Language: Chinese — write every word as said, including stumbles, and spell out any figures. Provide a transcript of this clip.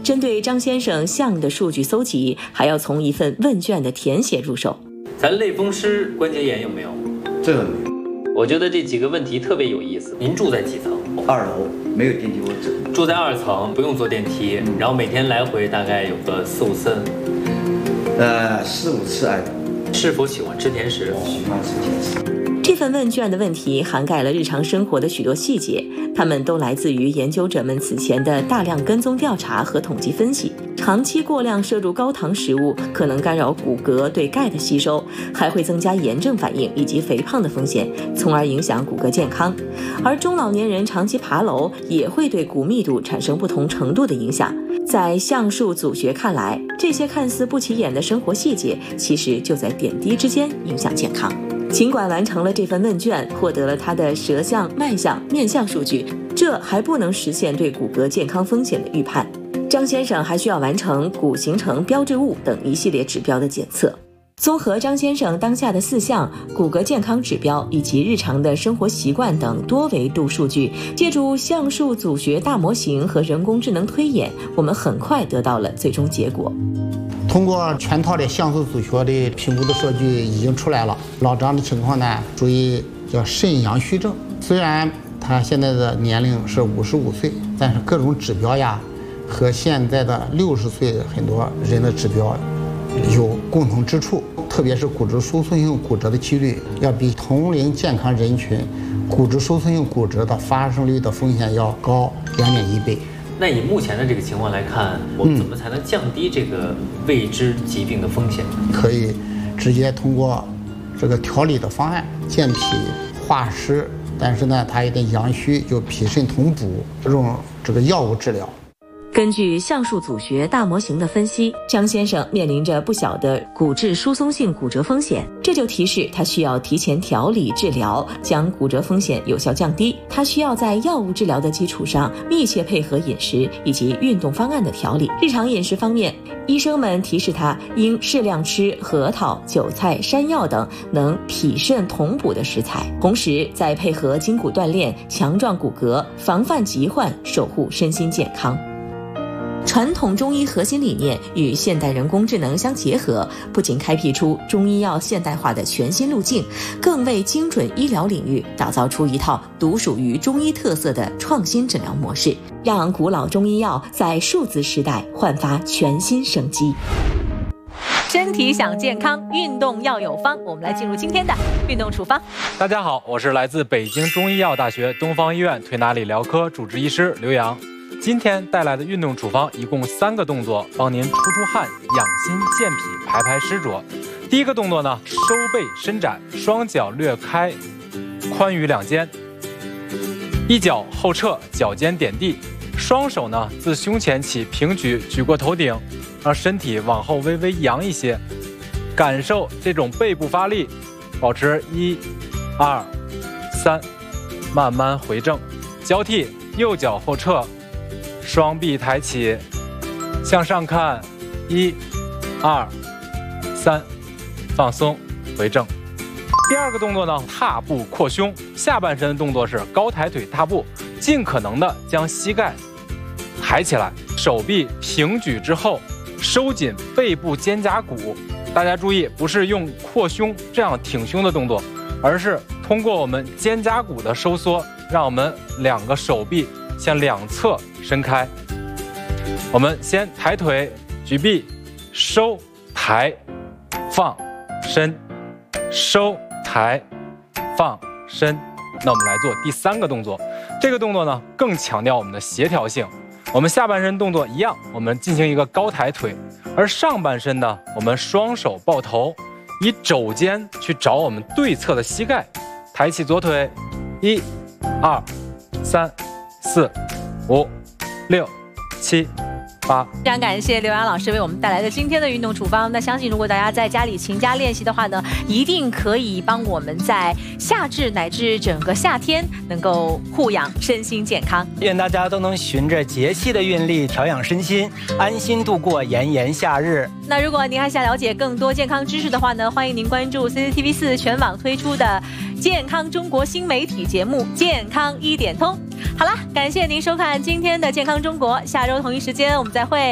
针对张先生项的数据搜集，还要从一份问卷的填写入手。 咱类风湿关节炎有没有？ 这个没有。 我觉得这几个问题特别有意思。您住在几层？ 二楼，没有电梯，我走。 住在二层，不用坐电梯，嗯、然后每天来回大概有个四五次。 呃，四五次哎。 是否喜欢吃甜食？ 喜欢吃甜食。 这份问卷的问题涵盖了日常生活的许多细节，它们都来自于研究者们此前的大量跟踪调查和统计分析。长期过量摄入高糖食物可能干扰骨骼对钙的吸收，还会增加炎症反应以及肥胖的风险，从而影响骨骼健康。而中老年人长期爬楼也会对骨密度产生不同程度的影响。在橡树组学看来，这些看似不起眼的生活细节，其实就在点滴之间影响健康。尽管完成了这份问卷，获得了他的舌象、脉象、面相数据，这还不能实现对骨骼健康风险的预判。张先生还需要完成骨形成标志物等一系列指标的检测。综合张先生当下的四项骨骼健康指标以及日常的生活习惯等多维度数据，借助橡树组学大模型和人工智能推演，我们很快得到了最终结果。 通过全套的橡树组学的评估的数据已经出来了，老张的情况呢属于叫肾阳虚症。虽然他现在的年龄是五十五岁，但是各种指标呀和现在的六十岁很多人的指标有共同之处，特别是骨质疏松性骨折的几率要比同龄健康人群骨质疏松性骨折的发生率的风险要高两点一倍。 那以目前的这个情况来看，我们怎么才能降低这个未知疾病的风险？ 嗯、可以直接通过这个调理的方案，健脾化湿，但是呢，它也得阳虚，就脾肾同补，用这个药物治疗。 根据橡树组学大模型的分析，张先生面临着不小的骨质疏松性骨折风险，这就提示他需要提前调理治疗，将骨折风险有效降低。他需要在药物治疗的基础上，密切配合饮食以及运动方案的调理。日常饮食方面，医生们提示他应适量吃核桃、韭菜、山药等能脾肾同补的食材，同时再配合筋骨锻炼，强壮骨骼，防范疾患，守护身心健康。传统中医核心理念与现代人工智能相结合，不仅开辟出中医药现代化的全新路径，更为精准医疗领域打造出一套独属于中医特色的创新诊疗模式，让古老中医药在数字时代焕发全新生机。身体想健康，运动要有方。我们来进入今天的运动处方。 大家好，我是来自北京中医药大学东方医院推拿理疗科主治医师刘洋。今天带来的运动处方一共三个动作，帮您出出汗、养心健脾、排排湿浊。第一个动作呢，收背伸展，双脚略开，宽于两肩，一脚后撤，脚尖点地，双手呢自胸前起平举，举过头顶，让身体往后微微扬一些，感受这种背部发力，保持一、二、三，慢慢回正，交替，右脚后撤。双臂抬起，向上看，一、二、三，放松，回正。第二个动作呢，踏步扩胸，下半身的动作是高抬腿踏步，尽可能的将膝盖抬起来，手臂平举之后，收紧背部肩胛骨。大家注意，不是用扩胸这样挺胸的动作，而是通过我们肩胛骨的收缩，让我们两个手臂向两侧伸开。我们先抬腿举臂，收抬放伸，收抬放伸。那我们来做第三个动作，这个动作呢更强调我们的协调性。我们下半身动作一样，我们进行一个高抬腿，而上半身呢，我们双手抱头，以肘尖去找我们对侧的膝盖，抬起左腿，一、二、三、四、五、六、七、八。 非常感谢刘洋老师为我们带来的今天的运动处方。那相信如果大家在家里勤加练习的话呢，一定可以帮我们在夏至乃至整个夏天能够护养身心健康。 愿大家都能循着节气的韵律调养身心，安心度过炎炎夏日。 那如果您还想了解更多健康知识的话呢，欢迎您关注 C C T V 四全网推出的健康中国新媒体节目《健康一点通》。好了，感谢您收看今天的健康中国，下周同一时间我们再会。